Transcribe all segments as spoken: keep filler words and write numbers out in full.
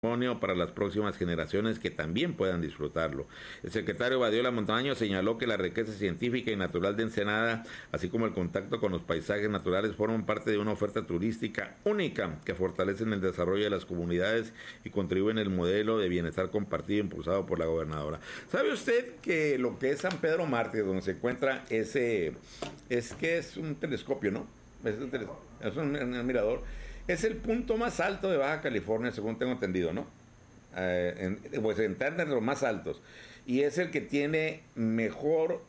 para las próximas generaciones que también puedan disfrutarlo. El secretario Badiola Montaño señaló que la riqueza científica y natural de Ensenada, así como el contacto con los paisajes naturales, forman parte de una oferta turística única que fortalecen el desarrollo de las comunidades y contribuyen al modelo de bienestar compartido impulsado por la gobernadora. ¿Sabe usted que lo que es San Pedro Mártir, donde se encuentra ese, es que es un telescopio, ¿no? Es un, teles, es un, un mirador. Es el punto más alto de Baja California, según tengo entendido, ¿no? Eh, en, pues en de los más altos. Y es el que tiene mejor,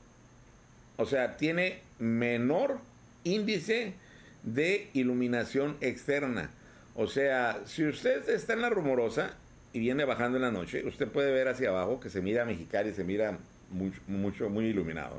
o sea, tiene menor índice de iluminación externa. O sea, si usted está en la Rumorosa y viene bajando en la noche, usted puede ver hacia abajo que se mira Mexicali, se mira mucho, mucho muy iluminado.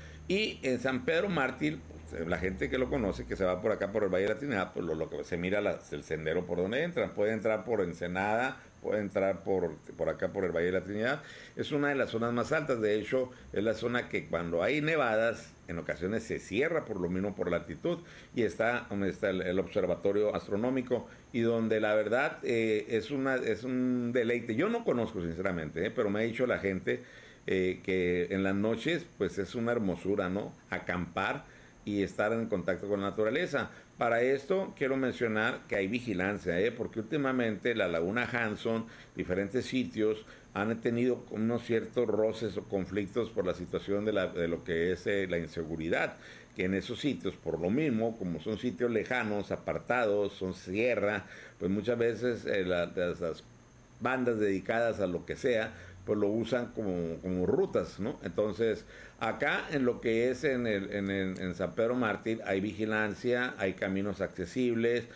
Y en San Pedro Mártir, pues, la gente que lo conoce, que se va por acá por el Valle de la Trinidad, pues lo, lo que se mira la, el sendero por donde entran. Puede entrar por Ensenada, puede entrar por, por acá por el Valle de la Trinidad. Es una de las zonas más altas. De hecho, es la zona que cuando hay nevadas, en ocasiones se cierra por lo mismo por la altitud. Y está donde está el, el observatorio astronómico y donde la verdad eh, es, una, es un deleite. Yo no conozco sinceramente, eh, pero me ha dicho la gente Eh, que en las noches pues es una hermosura, ¿no? Acampar y estar en contacto con la naturaleza. Para esto quiero mencionar que hay vigilancia, ¿eh? Porque últimamente la Laguna Hanson, diferentes sitios han tenido unos ciertos roces o conflictos por la situación de, la, de lo que es eh, la inseguridad, que en esos sitios, por lo mismo, como son sitios lejanos, apartados, son sierra, pues muchas veces eh, la, las, las bandas dedicadas a lo que sea, pues lo usan como, como rutas, ¿no? Entonces, acá en lo que es en, el, en, el, en San Pedro Mártir hay vigilancia, hay caminos accesibles,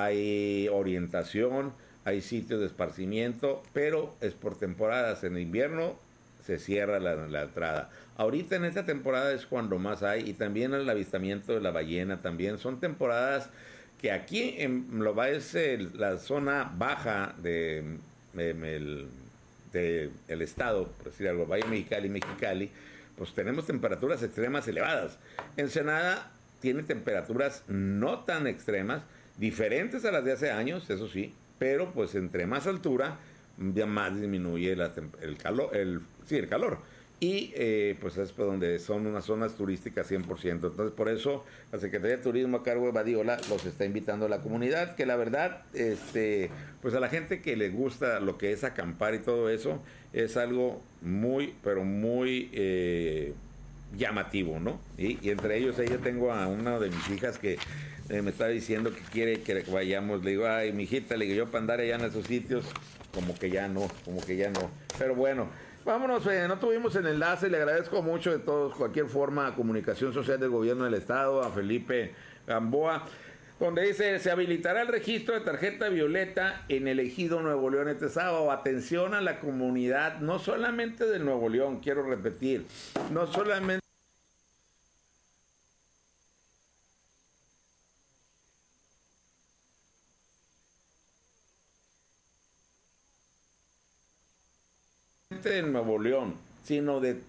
hay orientación, hay sitios de esparcimiento, pero es por temporadas. En invierno se cierra la, la entrada. Ahorita en esta temporada es cuando más hay, y también el avistamiento de la ballena, también son temporadas que aquí en lo va es el, la zona baja de, de, de del de estado, por decir algo, Valle Mexicali, Mexicali, pues tenemos temperaturas extremas elevadas. Ensenada tiene temperaturas no tan extremas, diferentes a las de hace años, eso sí, pero pues entre más altura, ya más disminuye la, el calor, el, sí, el calor. Y eh, pues es pues donde son unas zonas turísticas cien por ciento. Entonces por eso la Secretaría de Turismo a cargo de Badiola los está invitando a la comunidad, que la verdad, este, pues a la gente que le gusta lo que es acampar y todo eso, es algo muy, pero muy eh, llamativo, ¿no? Y, y entre ellos, ahí yo tengo a una de mis hijas que eh, me está diciendo que quiere que vayamos. Le digo, ay, mijita, le digo, yo para andar allá en esos sitios, como que ya no, como que ya no. Pero bueno, vámonos, eh, no tuvimos el enlace, le agradezco mucho de todos, cualquier forma, Comunicación Social del Gobierno del Estado, a Felipe Gamboa, donde dice, se habilitará el registro de tarjeta violeta en el ejido Nuevo León este sábado. Atención a la comunidad, no solamente de Nuevo León, quiero repetir, no solamente de Nuevo León, sino de